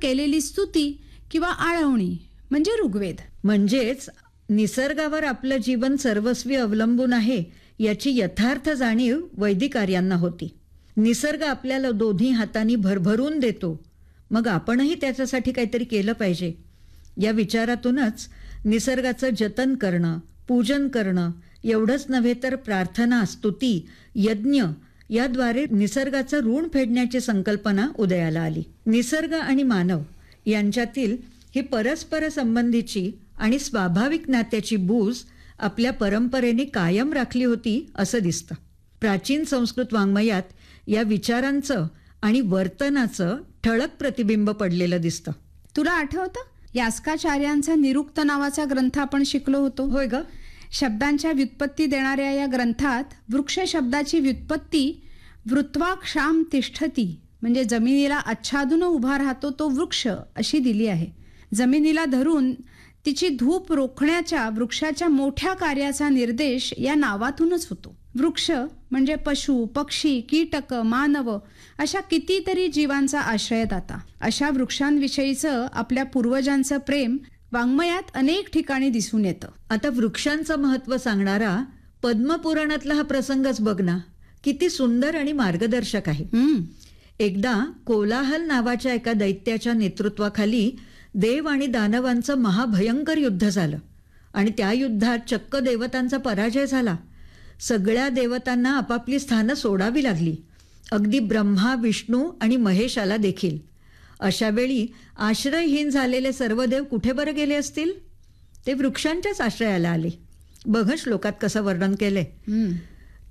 केलेली स्तुती किंवा आळवणी म्हणजे ऋग्वेद. म्हणजेच निसर्गावर आपलं जीवन सर्वस्वी अवलंबून आहे याची यथार्थ जाणीव वैदिक आर्यांना होती. निसर्ग आपल्याला दोन्ही हातांनी भरभरून देतो, मग आपणही त्याच्यासाठी काहीतरी केलं पाहिजे. या विचारातूनच निसर्गाचं जतन करणं, पूजन करणं एवढंच नव्हे तर प्रार्थना, स्तुती, यज्ञ याद्वारे निसर्गाचं ऋण फेडण्याची संकल्पना उदयाला आली. निसर्ग आणि मानव यांच्यातील ही परस्पर संबंधीची आणि स्वाभाविक नात्याची बूज आपल्या परंपरेने कायम राखली होती असं दिसतं. प्राचीन संस्कृत वाङ्मयात या विचारांचं आणि वर्तनाचं ठळक प्रतिबिंब पडलेलं दिसतं. तुला आठवतं यास्काचार्यांचा निरुक्त नावाचा ग्रंथ आपण शिकलो होतो? होय ग. शब्दांच्या व्युत्पत्ती देणाऱ्या या ग्रंथात वृक्ष शब्दाची व्युत्पत्ती वृत्वा क्षाम तिष्ठती म्हणजे जमिनीला आच्छादून उभा राहतो तो वृक्ष अशी दिली आहे. जमिनीला धरून तिची धूप रोखण्याच्या वृक्षाच्या मोठ्या कार्याचा निर्देश या नावातूनच होतो. वृक्ष म्हणजे पशु, पक्षी, कीटक, मानव अशा कितीतरी जीवांचा आश्रयदाता. अशा वृक्षांविषयीचं आपल्या पूर्वजांचं प्रेम वाङ्मयात अनेक ठिकाणी दिसून येतं. आता वृक्षांचं महत्त्व सांगणारा पद्मपुराणातला हा प्रसंगच बघ ना, किती सुंदर आणि मार्गदर्शक आहे. एकदा कोलाहल नावाच्या एका दैत्याच्या नेतृत्वाखाली देव आणि दानवांचं महाभयंकर युद्ध झालं आणि त्या युद्धात चक्क देवतांचा पराजय झाला. सगळ्या देवतांना आपापली स्थानं सोडावी लागली, अगदी ब्रह्मा, विष्णू आणि महेशाला देखील. अशा वेळी आश्रयहीन झालेले सर्व देव कुठे बरं गेले असतील? ते वृक्षांच्याच आश्रयाला आले. बघ श्लोकात कसं वर्णन केलंय.